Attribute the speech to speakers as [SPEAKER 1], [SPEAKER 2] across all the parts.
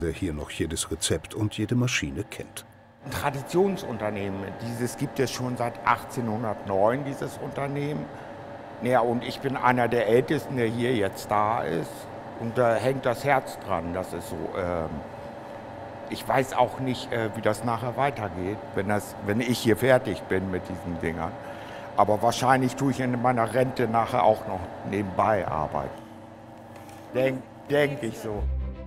[SPEAKER 1] der hier noch jedes Rezept und jede Maschine kennt.
[SPEAKER 2] Ein Traditionsunternehmen, dieses gibt es schon seit 1809, dieses Unternehmen. Ja, und ich bin einer der Ältesten, der hier jetzt da ist. Und da hängt das Herz dran. Das ist so. Ich weiß auch nicht, wie das nachher weitergeht, wenn ich hier fertig bin mit diesen Dingern. Aber wahrscheinlich tue ich in meiner Rente nachher auch noch nebenbei arbeiten. Denk ich so.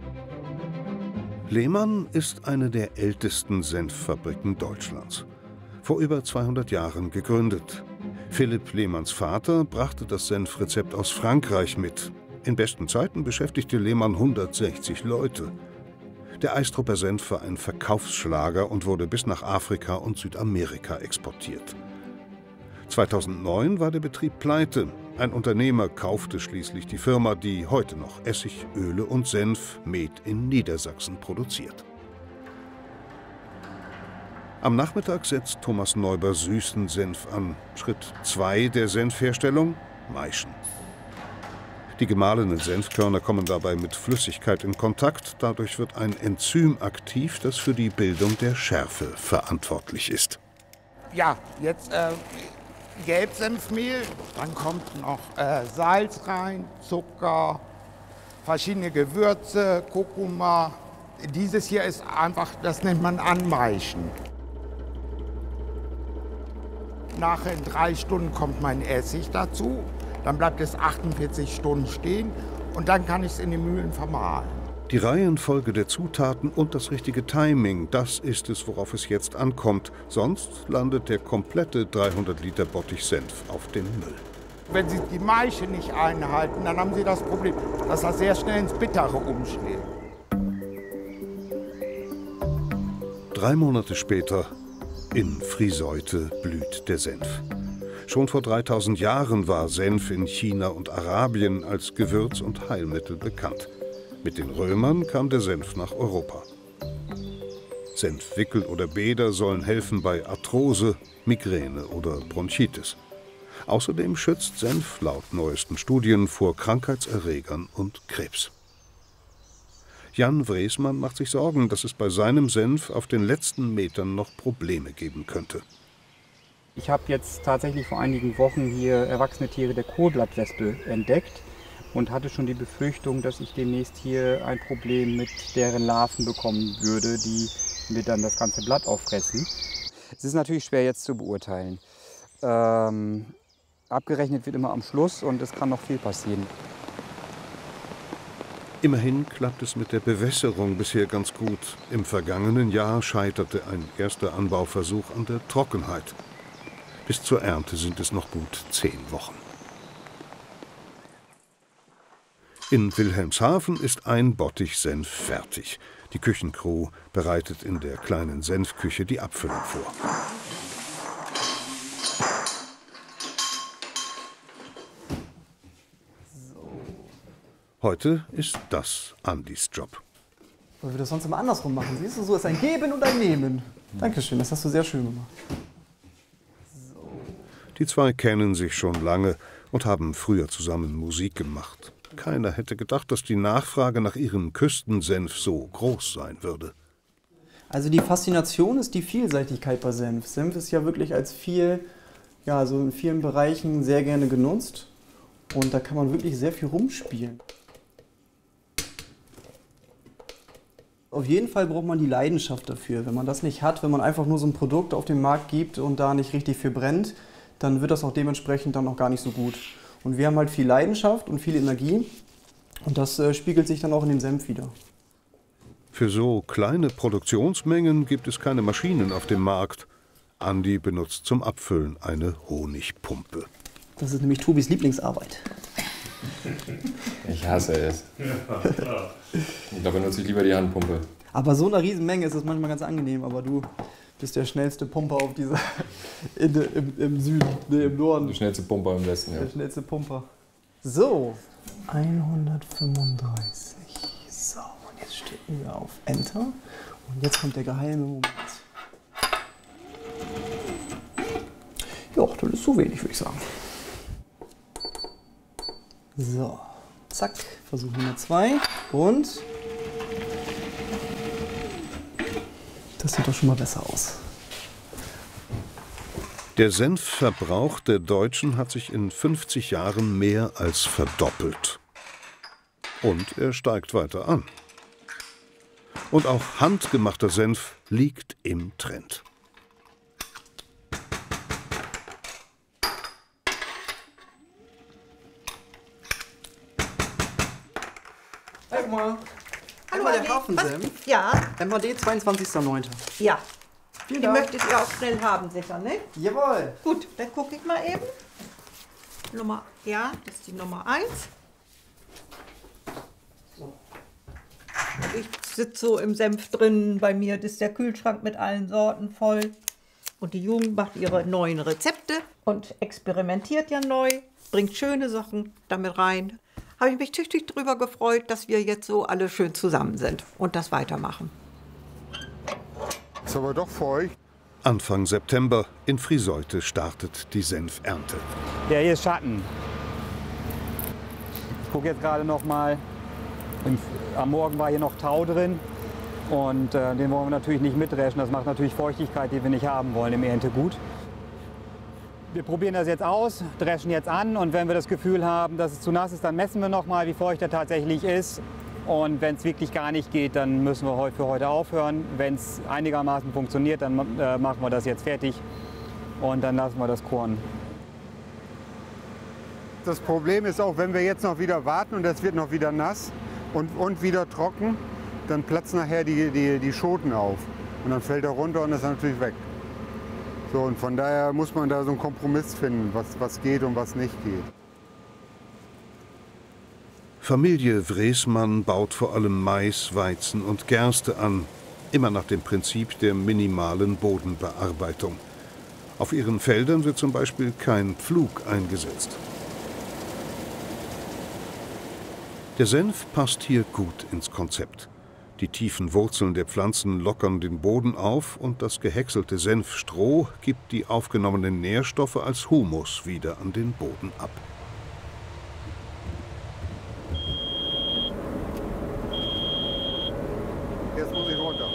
[SPEAKER 1] Lehmann ist eine der ältesten Senffabriken Deutschlands. Vor über 200 Jahren gegründet. Philipp Lehmanns Vater brachte das Senfrezept aus Frankreich mit. In besten Zeiten beschäftigte Lehmann 160 Leute. Der Eistrupper Senf war ein Verkaufsschlager und wurde bis nach Afrika und Südamerika exportiert. 2009 war der Betrieb pleite. Ein Unternehmer kaufte schließlich die Firma, die heute noch Essig, Öle und Senf made in Niedersachsen produziert. Am Nachmittag setzt Thomas Neuber süßen Senf an. Schritt 2 der Senfherstellung: Maischen. Die gemahlenen Senfkörner kommen dabei mit Flüssigkeit in Kontakt. Dadurch wird ein Enzym aktiv, das für die Bildung der Schärfe verantwortlich ist.
[SPEAKER 2] Ja, jetzt Gelbsenfmehl, dann kommt noch Salz rein, Zucker, verschiedene Gewürze, Kurkuma. Dieses hier ist einfach, das nennt man Anmaischen. Nachher in 3 Stunden kommt mein Essig dazu, dann bleibt es 48 Stunden stehen und dann kann ich es in den Mühlen vermahlen.
[SPEAKER 1] Die Reihenfolge der Zutaten und das richtige Timing, das ist es, worauf es jetzt ankommt. Sonst landet der komplette 300 Liter Bottich Senf auf dem Müll.
[SPEAKER 2] Wenn Sie die Maische nicht einhalten, dann haben Sie das Problem, dass das sehr schnell ins Bittere umschlägt.
[SPEAKER 1] 3 Monate später, in Friseute, blüht der Senf. Schon vor 3000 Jahren war Senf in China und Arabien als Gewürz und Heilmittel bekannt. Mit den Römern kam der Senf nach Europa. Senfwickel oder Bäder sollen helfen bei Arthrose, Migräne oder Bronchitis. Außerdem schützt Senf laut neuesten Studien vor Krankheitserregern und Krebs. Jan Wresmann macht sich Sorgen, dass es bei seinem Senf auf den letzten Metern noch Probleme geben könnte.
[SPEAKER 3] Ich habe jetzt tatsächlich vor einigen Wochen hier erwachsene Tiere der Kohlblattwespe entdeckt und hatte schon die Befürchtung, dass ich demnächst hier ein Problem mit deren Larven bekommen würde, die mir dann das ganze Blatt auffressen. Es ist natürlich schwer jetzt zu beurteilen. Abgerechnet wird immer am Schluss und es kann noch viel passieren.
[SPEAKER 1] Immerhin klappt es mit der Bewässerung bisher ganz gut. Im vergangenen Jahr scheiterte ein erster Anbauversuch an der Trockenheit. Bis zur Ernte sind es noch gut 10 Wochen. In Wilhelmshaven ist ein Bottich Senf fertig. Die Küchencrew bereitet in der kleinen Senfküche die Abfüllung vor. Heute ist das Andys Job.
[SPEAKER 4] Weil wir das sonst immer andersrum machen. Siehst du, so ist ein Geben und ein Nehmen. Dankeschön, das hast du sehr schön gemacht.
[SPEAKER 1] Die zwei kennen sich schon lange und haben früher zusammen Musik gemacht. Keiner hätte gedacht, dass die Nachfrage nach ihrem Küstensenf so groß sein würde.
[SPEAKER 4] Also die Faszination ist die Vielseitigkeit bei Senf. Senf ist ja wirklich als so in vielen Bereichen sehr gerne genutzt. Und da kann man wirklich sehr viel rumspielen. Auf jeden Fall braucht man die Leidenschaft dafür. Wenn man das nicht hat, wenn man einfach nur so ein Produkt auf den Markt gibt und da nicht richtig für brennt, dann wird das auch dementsprechend dann auch gar nicht so gut. Und wir haben halt viel Leidenschaft und viel Energie und das spiegelt sich dann auch in dem Senf wieder.
[SPEAKER 1] Für so kleine Produktionsmengen gibt es keine Maschinen auf dem Markt. Andi benutzt zum Abfüllen eine Honigpumpe.
[SPEAKER 4] Das ist nämlich Tobis Lieblingsarbeit.
[SPEAKER 5] Ich hasse es. Da benutze ich lieber die Handpumpe.
[SPEAKER 4] Aber so eine Riesenmenge ist es manchmal ganz angenehm, aber du bist der schnellste Pumper auf dieser im Süden, im Norden.
[SPEAKER 5] Der schnellste Pumper im Westen, ja.
[SPEAKER 4] Der schnellste Pumper. So, 135. So, und jetzt drücken wir auf Enter. Und jetzt kommt der geheime Moment. Ja, das ist zu wenig, würde ich sagen. So, zack, Versuch Nummer 2 und Das sieht doch schon mal besser aus.
[SPEAKER 1] Der Senfverbrauch der Deutschen hat sich in 50 Jahren mehr als verdoppelt. Und er steigt weiter an. Und auch handgemachter Senf liegt im Trend.
[SPEAKER 4] Guck mal.
[SPEAKER 6] Hallo,
[SPEAKER 4] Der
[SPEAKER 6] Andi.
[SPEAKER 4] Hafensenf.
[SPEAKER 6] Ja,
[SPEAKER 4] MHD 22.09.
[SPEAKER 6] ja.
[SPEAKER 4] Vielen
[SPEAKER 6] Die
[SPEAKER 4] Dank.
[SPEAKER 6] möchtet ihr auch schnell haben, sicher, ne?
[SPEAKER 4] Jawohl.
[SPEAKER 6] Gut, dann gucke ich mal eben. Ja, das ist die Nummer 1. Ich sitze so im Senf drin, bei mir ist der Kühlschrank mit allen Sorten voll. Und die Jugend macht ihre neuen Rezepte und experimentiert ja neu, bringt schöne Sachen damit rein. Habe ich mich tüchtig darüber gefreut, dass wir jetzt so alle schön zusammen sind und das weitermachen.
[SPEAKER 7] Ist aber doch feucht.
[SPEAKER 1] Anfang September in Frieseute startet die Senfernte.
[SPEAKER 3] Ja, hier ist Schatten. Ich gucke jetzt gerade noch mal. Am Morgen war hier noch Tau drin und den wollen wir natürlich nicht mitdreschen. Das macht natürlich Feuchtigkeit, die wir nicht haben wollen im Erntegut. Wir probieren das jetzt aus, dreschen jetzt an und wenn wir das Gefühl haben, dass es zu nass ist, dann messen wir noch mal, wie feucht er tatsächlich ist. Und wenn es wirklich gar nicht geht, dann müssen wir für heute aufhören. Wenn es einigermaßen funktioniert, dann machen wir das jetzt fertig und dann lassen wir das Korn.
[SPEAKER 7] Das Problem ist auch, wenn wir jetzt noch wieder warten und es wird noch wieder nass und wieder trocken, dann platzen nachher die Schoten auf. Und dann fällt er runter und ist natürlich weg. So, und von daher muss man da so einen Kompromiss finden, was geht und was nicht geht.
[SPEAKER 1] Familie Wresmann baut vor allem Mais, Weizen und Gerste an, immer nach dem Prinzip der minimalen Bodenbearbeitung. Auf ihren Feldern wird zum Beispiel kein Pflug eingesetzt. Der Senf passt hier gut ins Konzept. Die tiefen Wurzeln der Pflanzen lockern den Boden auf und das gehäckselte Senfstroh gibt die aufgenommenen Nährstoffe als Humus wieder an den Boden ab.
[SPEAKER 7] Jetzt muss ich runter.